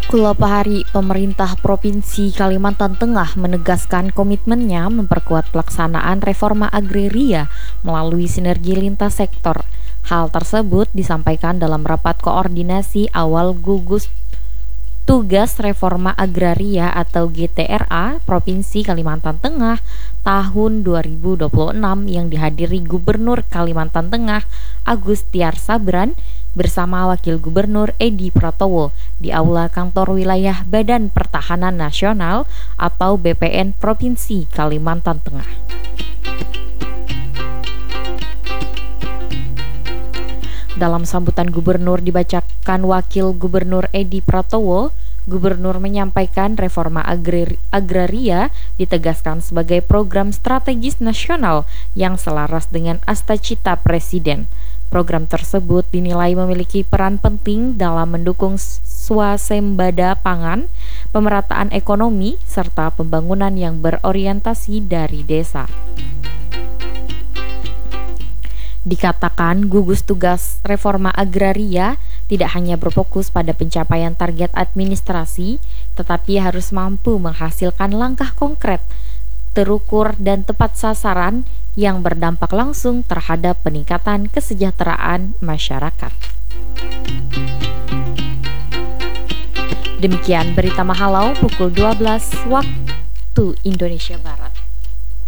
Kulapahari, pemerintah Provinsi Kalimantan Tengah menegaskan komitmennya memperkuat pelaksanaan reforma agraria melalui sinergi lintas sektor. Hal tersebut disampaikan dalam rapat koordinasi awal gugus Tugas Reforma Agraria atau GTRA Provinsi Kalimantan Tengah tahun 2026 yang dihadiri Gubernur Kalimantan Tengah Agus Tiar Sabran bersama Wakil Gubernur Edi Pratowo di Aula Kantor Wilayah Badan Pertahanan Nasional atau BPN Provinsi Kalimantan Tengah. Dalam sambutan gubernur dibacakan Wakil Gubernur Edi Pratowo, gubernur menyampaikan reforma agraria ditegaskan sebagai program strategis nasional yang selaras dengan asta-cita Presiden. Program tersebut dinilai memiliki peran penting dalam mendukung swasembada pangan, pemerataan ekonomi, serta pembangunan yang berorientasi dari desa. Dikatakan gugus tugas reforma agraria tidak hanya berfokus pada pencapaian target administrasi, tetapi harus mampu menghasilkan langkah konkret, terukur dan tepat sasaran yang berdampak langsung terhadap peningkatan kesejahteraan masyarakat. Demikian berita Mahalau pukul 12 waktu Indonesia Barat.